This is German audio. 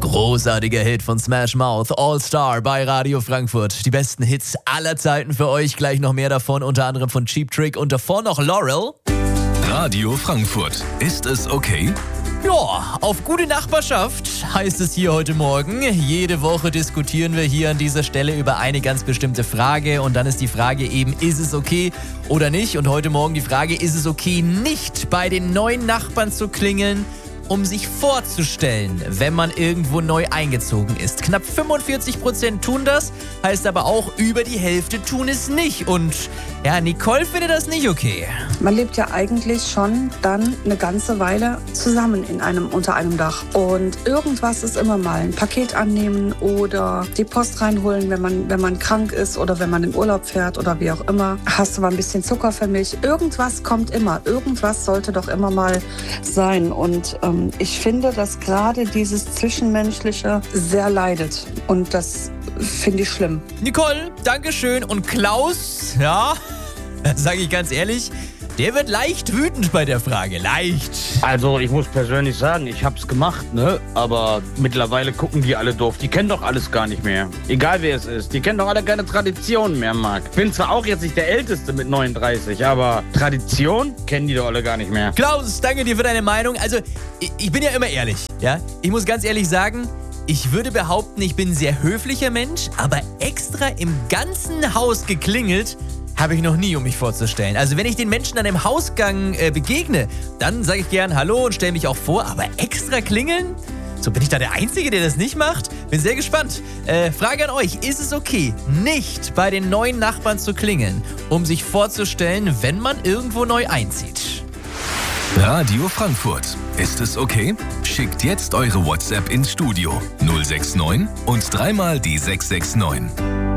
Großartiger Hit von Smash Mouth, All Star bei Radio Frankfurt. Die besten Hits aller Zeiten für euch, gleich noch mehr davon, unter anderem von Cheap Trick und davor noch Laurel. Radio Frankfurt, ist es okay? Ja, auf gute Nachbarschaft heißt es hier heute Morgen. Jede Woche diskutieren wir hier an dieser Stelle über eine ganz bestimmte Frage und dann ist die Frage eben, ist es okay oder nicht? Und heute Morgen die Frage, ist es okay, nicht bei den neuen Nachbarn zu klingeln, um sich vorzustellen, wenn man irgendwo neu eingezogen ist. Knapp 45% tun das, heißt aber auch, über die Hälfte tun es nicht. Und ja, Nicole findet das nicht okay. Man lebt ja eigentlich schon dann eine ganze Weile zusammen unter einem Dach. Und irgendwas ist immer mal. Ein Paket annehmen oder die Post reinholen, wenn man krank ist oder wenn man in Urlaub fährt oder wie auch immer. Hast du mal ein bisschen Zucker für mich? Irgendwas kommt immer. Irgendwas sollte doch immer mal sein. Und ich finde, dass gerade dieses Zwischenmenschliche sehr leidet. Und das finde ich schlimm. Nicole, Dankeschön. Und Klaus, ja, sage ich ganz ehrlich, der wird leicht wütend bei der Frage. Leicht. Also ich muss persönlich sagen, ich hab's gemacht, ne? Aber mittlerweile gucken die alle doof. Die kennen doch alles gar nicht mehr. Egal wer es ist. Die kennen doch alle keine Traditionen mehr, Marc. Bin zwar auch jetzt nicht der Älteste mit 39, aber Tradition kennen die doch alle gar nicht mehr. Klaus, danke dir für deine Meinung. Also, ich bin ja immer ehrlich, ja? Ich muss ganz ehrlich sagen, ich würde behaupten, ich bin ein sehr höflicher Mensch, aber extra im ganzen Haus geklingelt habe ich noch nie, um mich vorzustellen. Also wenn ich den Menschen an dem Hausgang begegne, dann sage ich gern Hallo und stelle mich auch vor, aber extra klingeln? So, bin ich da der Einzige, der das nicht macht? Bin sehr gespannt. Frage an euch, ist es okay, nicht bei den neuen Nachbarn zu klingeln, um sich vorzustellen, wenn man irgendwo neu einzieht? Radio Frankfurt, ist es okay? Schickt jetzt eure WhatsApp ins Studio 069 und dreimal die 669.